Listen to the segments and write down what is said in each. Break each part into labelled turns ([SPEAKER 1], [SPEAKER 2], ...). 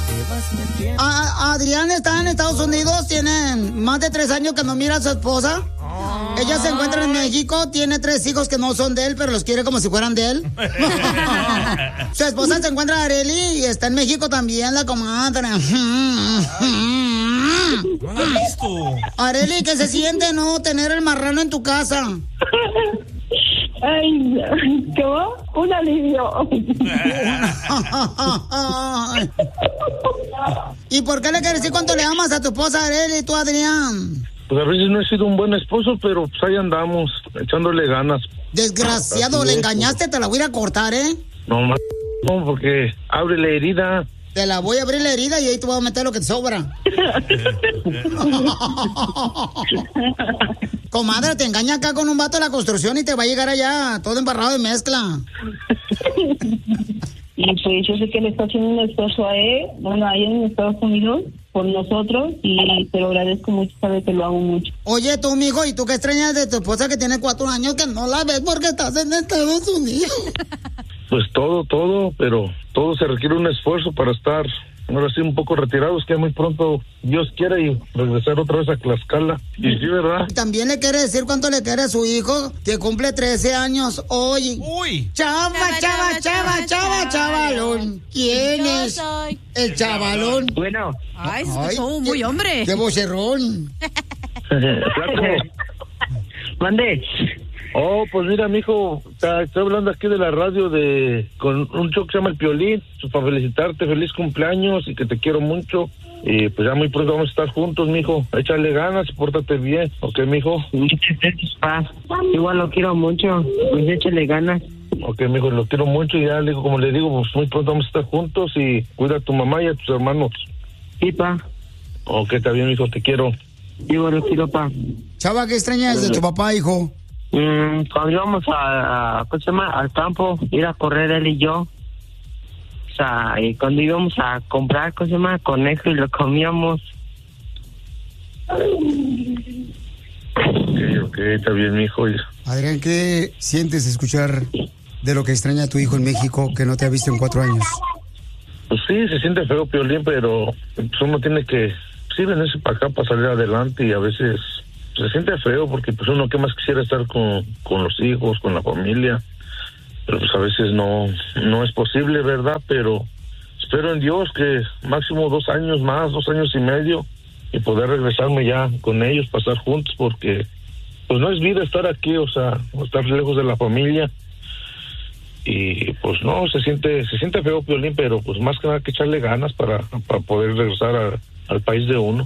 [SPEAKER 1] Adrián está en Estados Unidos, tiene más de 3 años que no mira a su esposa. Ella se encuentra en México, tiene 3 hijos que no son de él, pero los quiere como si fueran de él. Su esposa se encuentra en Arely y está en México también, la comadre. Arely, ¿qué se siente no tener el marrano en tu casa?
[SPEAKER 2] Ay, ¿cómo? Un alivio.
[SPEAKER 1] ¿Y por qué le quieres decir cuánto le amas a tu esposa Arely y tú, Adrián?
[SPEAKER 3] Pues a veces no he sido un buen esposo, pero pues ahí andamos, echándole ganas.
[SPEAKER 1] Desgraciado, le engañaste, te la voy a ir a cortar, ¿eh?
[SPEAKER 3] No, no, porque abre la herida.
[SPEAKER 1] Te la voy a abrir la herida y ahí te voy a meter lo que te sobra. Comadre, te engaña acá con un vato de la construcción y te va a llegar allá todo embarrado de mezcla.
[SPEAKER 2] Y pues yo sé que le está haciendo un esfuerzo a él, bueno, ahí en Estados Unidos, por nosotros, y te lo agradezco mucho, sabe que lo hago mucho.
[SPEAKER 1] Oye, tú, mijo, ¿y tú qué extrañas de tu esposa que tiene 4 años que no la ves porque estás en Estados Unidos?
[SPEAKER 3] Pues todo, pero todo se requiere un esfuerzo para estar, ahora sí, un poco retirados, que muy pronto Dios quiera y regresar otra vez a Tlaxcala. Y sí, ¿verdad?
[SPEAKER 1] También le quiere decir cuánto le quiere a su hijo, que cumple 13 años hoy.
[SPEAKER 4] ¡Uy!
[SPEAKER 1] Chavalón. ¿Quién es?
[SPEAKER 5] Soy
[SPEAKER 1] el chavalón.
[SPEAKER 3] Bueno.
[SPEAKER 5] Ay, se escuchó muy hombre.
[SPEAKER 1] ¡Qué vocerrón!
[SPEAKER 3] Mande. Oh, pues mira, mijo, estoy hablando aquí de la radio con un show que se llama El Piolín, para felicitarte, feliz cumpleaños y que te quiero mucho. Y pues ya muy pronto vamos a estar juntos, mijo. Échale ganas, pórtate bien, ¿ok, mijo?
[SPEAKER 2] Igual lo quiero mucho, pues échale ganas.
[SPEAKER 3] Ok, mijo, lo quiero mucho y ya, como le digo, pues muy pronto vamos a estar juntos y cuida a tu mamá y a tus hermanos.
[SPEAKER 2] Sí, pa.
[SPEAKER 3] Ok, está bien, mijo, te quiero.
[SPEAKER 2] Igual lo quiero, pa.
[SPEAKER 1] Chava, ¿qué extrañas de tu papá, hijo?
[SPEAKER 2] Cuando íbamos al campo, ir a correr él y yo. O sea, y cuando íbamos a comprar, conejo y lo comíamos.
[SPEAKER 3] Ok, está bien, mijo.
[SPEAKER 1] Adrián, ¿qué sientes escuchar de lo que extraña a tu hijo en México que no te ha visto en 4 años?
[SPEAKER 3] Pues sí, se siente feo, Piolín, pero pues uno tiene que, sí, venirse para acá para salir adelante y a veces se siente feo porque pues uno que más quisiera estar con los hijos, con la familia, pero pues a veces no es posible, ¿verdad? Pero espero en Dios que máximo 2 años más, 2 años y medio, y poder regresarme ya con ellos, pasar juntos, porque pues no es vida estar aquí, o sea, estar lejos de la familia. Y pues no, se siente feo, Piolín, pero pues más que nada que echarle ganas para poder regresar al país de uno.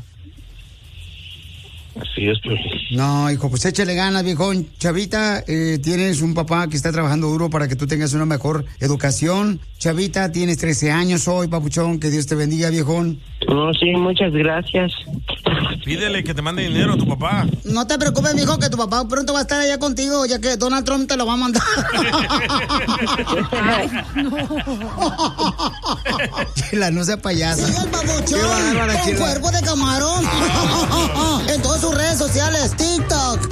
[SPEAKER 3] Así es, pues.
[SPEAKER 1] No, hijo, pues échale ganas, viejón. Chavita, tienes un papá que está trabajando duro para que tú tengas una mejor educación. Chavita, tienes 13 años hoy, papuchón. Que Dios te bendiga, viejón.
[SPEAKER 2] No, sí, muchas gracias.
[SPEAKER 4] Pídele que te mande dinero a tu papá.
[SPEAKER 1] No te preocupes, mijo, que tu papá pronto va a estar allá contigo, ya que Donald Trump te lo va a mandar.
[SPEAKER 5] Ay, no.
[SPEAKER 1] Chela, no sea payasa.
[SPEAKER 6] Sigue el papuchón con cuerpo de camarón. En todas sus redes sociales, TikTok,